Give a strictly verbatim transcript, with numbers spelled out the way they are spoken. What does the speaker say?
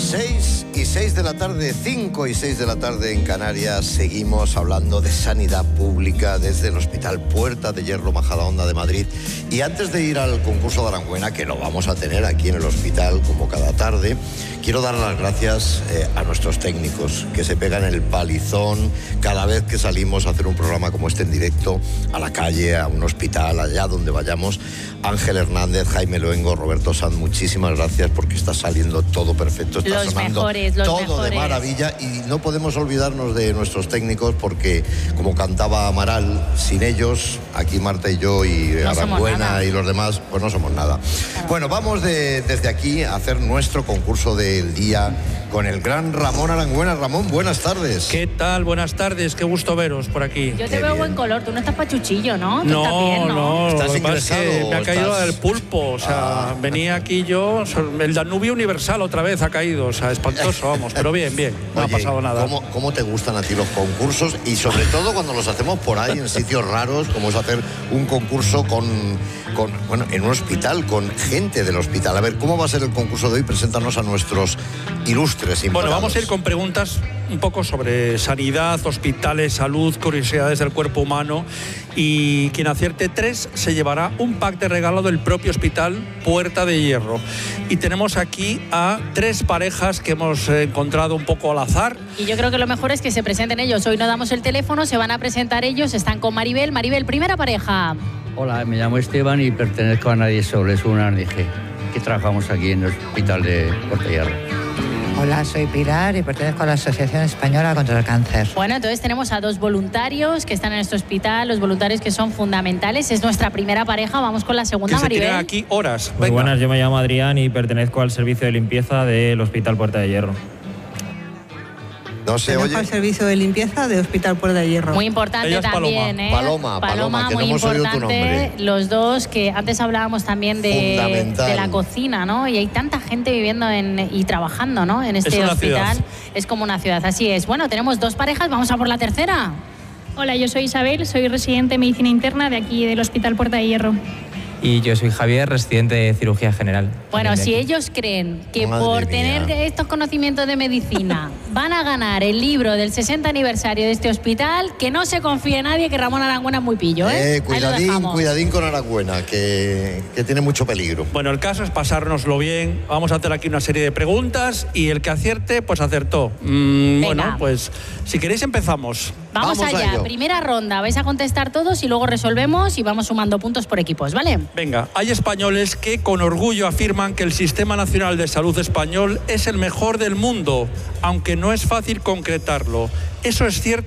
seis y seis de la tarde, cinco y seis de la tarde en Canarias. Seguimos hablando de sanidad pública desde el Hospital Puerta de Hierro Majadahonda de Madrid. Y antes de ir al concurso de Aranjuena, que lo vamos a tener aquí en el hospital como cada tarde, quiero dar las gracias eh, a nuestros técnicos que se pegan el palizón cada vez que salimos a hacer un programa como este en directo, a la calle, a un hospital, allá donde vayamos. Ángel Hernández, Jaime Luengo, Roberto Sanz, muchísimas gracias porque está saliendo todo perfecto. Está los sonando mejores, los todo mejores. de maravilla, y no podemos olvidarnos de nuestros técnicos porque, como cantaba Amaral, sin ellos, aquí Marta y yo y no Aranjuena y los demás, pues no somos nada. Claro. Bueno, vamos de, desde aquí a hacer nuestro concurso del día con el gran Ramón Aranjuena. Ramón, buenas tardes. ¿Qué tal? Buenas tardes, qué gusto veros por aquí. Yo te qué veo bien. Buen color, tú no estás pachuchillo, ¿no? ¿Tú No, estás bien, ¿no? no, ¿Estás lo que pasa es que ingresado me ha o caído estás... el pulpo, o sea, ah. venía aquí yo, el Danubio Universal otra vez ha caído, o sea, espantoso, vamos, pero bien, bien, no Oye, ha pasado nada. ¿cómo, ¿Cómo te gustan a ti los concursos? Y sobre todo cuando los hacemos por ahí, en sitios raros, como es hacer un concurso con, con, bueno, en un hospital, con gente del hospital. A ver, ¿cómo va a ser el concurso de hoy? Preséntanos a nuestros ilustres invitados. Bueno, vamos a ir con preguntas un poco sobre sanidad, hospitales, salud, curiosidades del cuerpo humano, y quien acierte tres se llevará un pack de regalo del propio Hospital Puerta de Hierro. Y tenemos aquí a tres parejas que hemos encontrado un poco al azar. Y yo creo que lo mejor es que se presenten ellos. Hoy no damos el teléfono, se van a presentar ellos, están con Maribel. Maribel, primera pareja. Hola, me llamo Esteban y pertenezco a Nadie Solo, es una O N G que trabajamos aquí en el Hospital de Puerta de Hierro. Hola, soy Pilar y pertenezco a la Asociación Española contra el Cáncer. Bueno, entonces tenemos a dos voluntarios que están en este hospital, los voluntarios que son fundamentales. Es nuestra primera pareja, vamos con la segunda, que Maribel. Se tiran aquí horas. Muy buenas, yo me llamo Adrián y pertenezco al servicio de limpieza del Hospital Puerta de Hierro. No se oye. al servicio de limpieza de Hospital Puerta de Hierro. Muy importante Ella es también, Paloma. ¿eh? Paloma, Paloma, que muy no hemos oído tu importante. nombre. Los dos, que antes hablábamos también de, de la cocina, ¿no? Y hay tanta gente viviendo en, y trabajando, ¿no? En este es hospital. Ciudad. Es como una ciudad, así es. Bueno, tenemos dos parejas, vamos a por la tercera. Hola, yo soy Isabel, soy residente de medicina interna de aquí del Hospital Puerta de Hierro. Y yo soy Javier, residente de cirugía general. Bueno, si ellos creen que Madre por mía. tener estos conocimientos de medicina van a ganar el libro del sesenta aniversario de este hospital, que no se confíe nadie, que Ramón Aranjuena es muy pillo, ¿eh? Eh, cuidadín, cuidadín con Aranjuena, que, que tiene mucho peligro. Bueno, el caso es pasárnoslo bien. Vamos a hacer aquí una serie de preguntas y el que acierte, pues acertó. Mm, bueno, pues si queréis empezamos. Vamos, Vamos allá, primera ronda, vais a contestar todos y luego resolvemos y vamos sumando puntos por equipos, ¿vale? Venga, hay españoles que con orgullo afirman que el Sistema Nacional de Salud español es el mejor del mundo, aunque no es fácil concretarlo. ¿Eso es cierto?